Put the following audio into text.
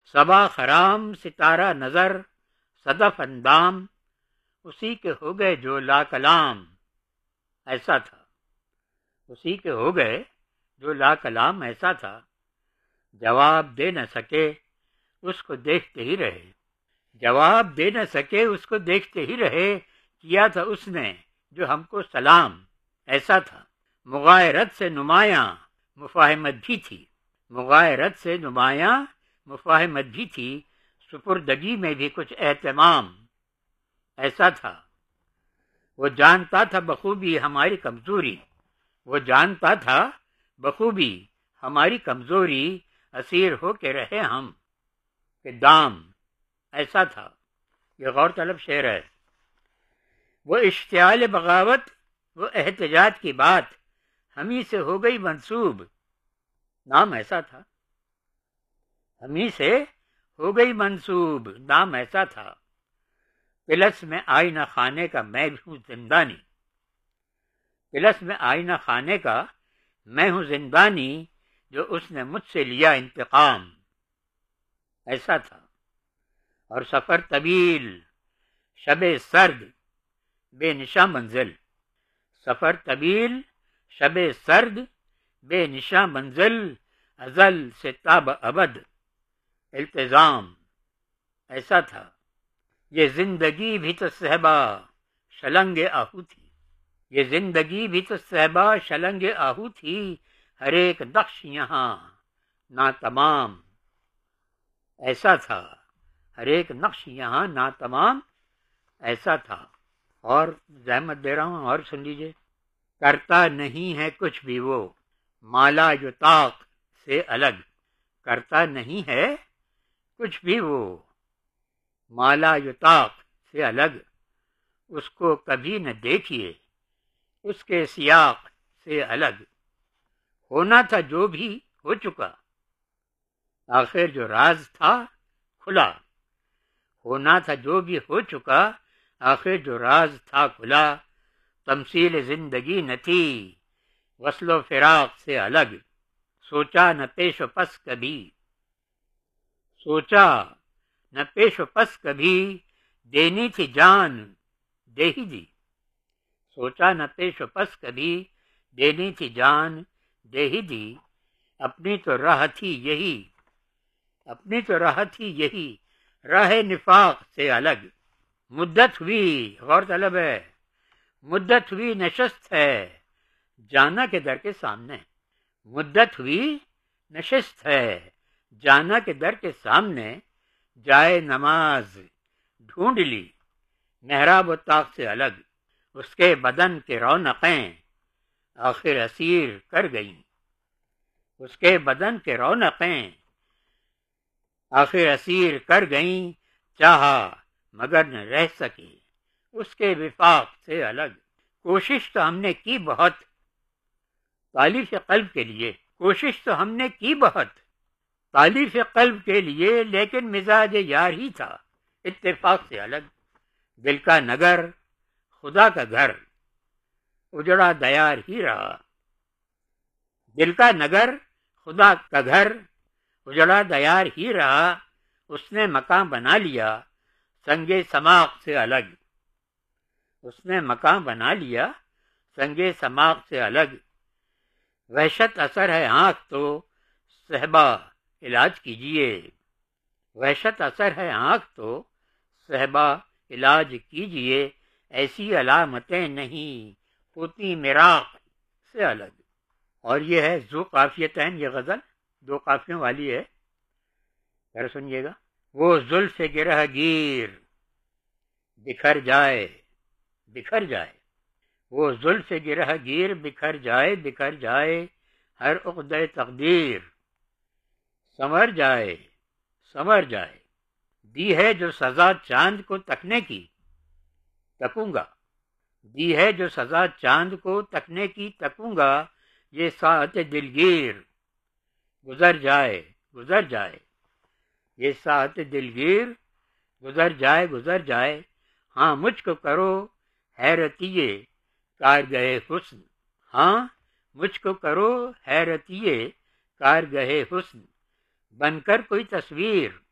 صبا خرام ستارہ نظر صدف اندام، اسی کے ہو گئے جو لا کلام. ایسا تھا، اسی کے ہو گئے جو لا کلام ایسا تھا. جواب دے نہ سکے اس کو دیکھتے ہی رہے، جواب دے نہ سکے اس کو دیکھتے ہی رہے. کیا تھا اس نے جو ہم کو سلام. ایسا تھا، مغایرت سے نمایاں مفاہمت بھی تھی، مغایرت سے نمایاں مفاہمت بھی تھی. سپردگی میں بھی کچھ اہتمام. ایسا تھا، وہ جانتا تھا بخوبی ہماری کمزوری، وہ جانتا تھا بخوبی ہماری کمزوری. اسیر ہو کے رہے ہم کہ دام. ایسا تھا. یہ غور طلب شعر ہے. وہ اشتعال بغاوت، وہ احتجاج کی بات ہمیں سے ہو گئی منسوب. نام ایسا تھا، ہمیں سے ہو گئی منسوب. نام ایسا تھا. پلس میں آئینہ خانے کا میں بھی ہوں زندانی، پلس میں آئینہ خانے کا میں ہوں زندانی، جو اس نے مجھ سے لیا انتقام. ایسا تھا. اور سفر طویل، شب سرد، بے نشاں منزل. سفر طویل، شب سرد، بے نشاں منزل، ازل سے تاب ابد التزام. ایسا تھا. یہ زندگی بھی تو صحبا شلنگ آہو تھی، یہ زندگی بھی تو صحبا شلنگ آہو تھی. ہر ایک نقش یہاں ناتمام. ایسا تھا. ہر ایک نقش یہاں ناتمام. ایسا تھا. اور زحمت دے رہا ہوں، اور سن لیجیے. کرتا نہیں ہے کچھ بھی وہ مالا یطاق سے الگ، کرتا نہیں ہے کچھ بھی وہ مالا یطاق سے الگ. اس کو کبھی نہ دیکھیے اس کے سیاق سے الگ. ہونا تھا جو بھی ہو چکا، آخر جو راز تھا کھلا. ہونا تھا جو بھی ہو چکا، آخر جو راز تھا کھلا. تمثیل زندگی نہ تھی وصل و فراق سے الگ. سوچا نہ پیش و پس کبھی، سوچا نہ پیش و پس کبھی، دینی تھی جان دے ہی دی. سوچا نہ پیش و پس کبھی، دینی تھی جان دے ہی دی. اپنی تو راہ تھی یہی، اپنی تو راہ تھی یہی، راہ نفاق سے الگ. مدت ہوئی، غور طلب ہے، مدت ہوئی نشست ہے جانا کے در کے سامنے. مدت ہوئی نشست ہے جانا کے در کے سامنے. جائے نماز ڈھونڈ لی محراب و طاق سے الگ. اس کے بدن کے رونقیں آخر اسیر کر گئیں، اس کے بدن کے رونقیں آخر اسیر کر گئیں. چاہا مگر نہ رہ سکی اس کے وفاق سے الگ. کوشش تو ہم نے کی بہت تالیف قلب کے لیے، کوشش تو ہم نے کی بہت تالیف قلب کے لیے، لیکن مزاج یار ہی تھا اتفاق سے الگ. دل کا نگر خدا کا گھر اجڑا دیار ہی رہا. دل کا نگر خدا کا گھر اجڑا دیار ہی رہا. اس نے مکان بنا لیا سنگ سماق سے الگ. اس نے مکان بنا لیا سنگ سماق سے الگ. وحشت اثر ہے آنکھ تو صحبا علاج کیجیے، وحشت اثر ہے آنکھ تو صحبا علاج کیجیے. ایسی علامتیں نہیں ہوتی مراق سے الگ. اور یہ ہے ذو قافیتین، یہ غزل دو قافیوں والی ہے، ذرا سنیے گا. وہ زلف گرہ گیر بکھر جائے، بکھر جائے، وہ زلف گرہ گیر بکھر جائے، بکھر جائے. ہر عقدہ تقدیر سنور جائے، سنور جائے. دی ہے جو سزا چاند کو تکنے کی تکوں گا، دی ہے جو سزا چاند کو تکنے کی تکوں گا. یہ ساعت دلگیر گزر جائے، گزر جائے. یہ ساعت دلگیر گزر جائے، گزر جائے. ہاں مجھ کو کرو حیرتیے کارگہ حسن، ہاں مجھ کو کرو حیرتیے کارگہ حسن. بن کر کوئی تصویر